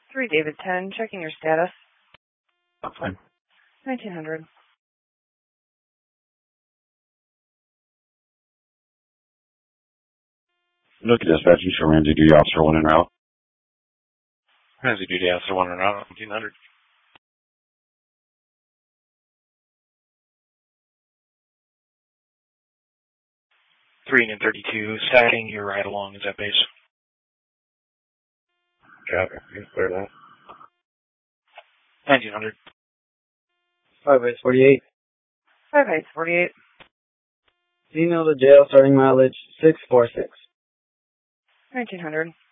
3 David 10, checking your status. Fine. 1900. Look at dispatch, you show Ramsey Duty Officer 1 en route. Ramsey Duty Officer 1 en route, 1900. 3 and 32, stacking your ride along is at base. Copy. You can clear that. 1900. 5848. 5848. Email to jail starting mileage 646. 1900.